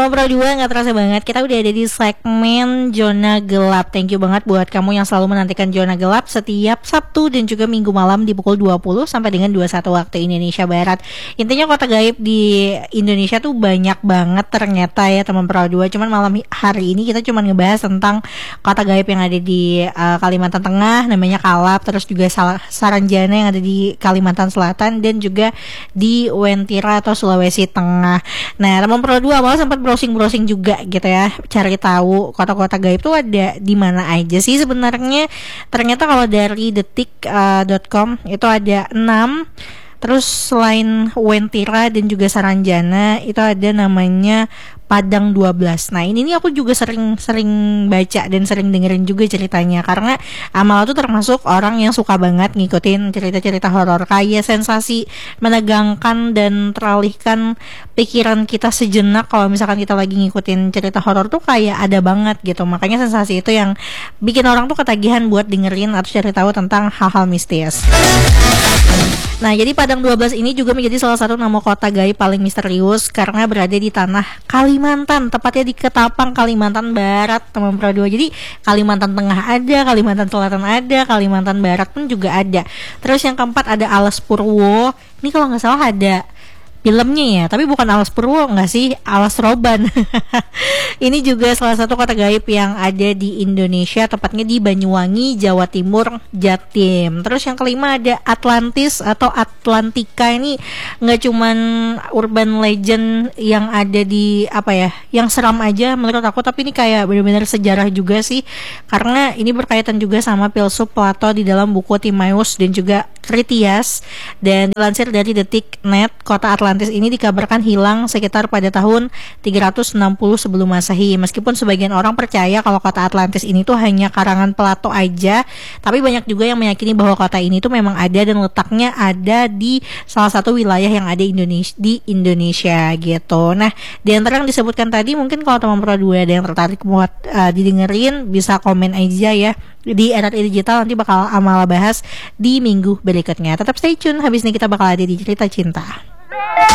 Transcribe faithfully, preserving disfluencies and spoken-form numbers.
teman Pro dua, nggak terasa banget kita udah ada di segmen Zona Gelap. Thank you banget buat kamu yang selalu menantikan Zona Gelap setiap Sabtu dan juga Minggu malam di pukul dua puluh sampai dengan dua puluh satu waktu Indonesia Barat. Intinya kota gaib di Indonesia tuh banyak banget ternyata ya teman Pro dua. Cuman malam hari ini kita cuma ngebahas tentang kota gaib yang ada di uh, Kalimantan Tengah, namanya Kalap, terus juga Saranjana yang ada di Kalimantan Selatan dan juga di Wentira atau Sulawesi Tengah. Nah, teman Pro dua malah sempat browsing-browsing juga gitu ya, cari tahu kota-kota gaib tuh ada di mana aja sih sebenarnya. Ternyata kalau dari detik dot com uh, itu ada enam. Terus selain Wentira dan juga Saranjana itu ada namanya Padang dua belas. Nah ini nih aku juga sering-sering baca dan sering dengerin juga ceritanya, karena Amal tuh termasuk orang yang suka banget ngikutin cerita-cerita horor, kayak sensasi menegangkan dan teralihkan pikiran kita sejenak. Kalau misalkan kita lagi ngikutin cerita horor tuh kayak ada banget gitu. Makanya sensasi itu yang bikin orang tuh ketagihan buat dengerin atau cari tahu tentang hal-hal mistis. Nah, jadi Padang dua belas ini juga menjadi salah satu nama kota gaib paling misterius karena berada di tanah Kalimantan, tepatnya di Ketapang, Kalimantan Barat, teman Pro dua. Jadi Kalimantan Tengah ada, Kalimantan Selatan ada, Kalimantan Barat pun juga ada. Terus yang keempat ada Alas Purwo. Ini kalau nggak salah ada filmnya ya, tapi bukan Alas Purwo nggak sih, Alas Roban. Ini juga salah satu kota gaib yang ada di Indonesia, tepatnya di Banyuwangi, Jawa Timur, Jatim. Terus yang kelima ada Atlantis atau Atlantika. Ini nggak cuman urban legend yang ada di apa ya, yang seram aja menurut aku, tapi ini kayak benar-benar sejarah juga sih, karena ini berkaitan juga sama filsuf Plato di dalam buku Timaeus dan juga Critias. Dan dilansir dari detik dot net, kota Atlantis ini dikabarkan hilang sekitar pada tahun tiga ratus enam puluh sebelum Masehi. Meskipun sebagian orang percaya kalau kota Atlantis ini tuh hanya karangan Plato aja, tapi banyak juga yang meyakini bahwa kota ini tuh memang ada dan letaknya ada di salah satu wilayah yang ada Indonesia, di Indonesia gitu. Nah, di antara yang disebutkan tadi, mungkin kalau teman Pro dua ada yang tertarik buat uh, didengerin, bisa komen aja ya di R R I Digital, nanti bakal Amal bahas di minggu berikutnya. Tetap stay tune, habis ini kita bakal ada di Cerita Cinta.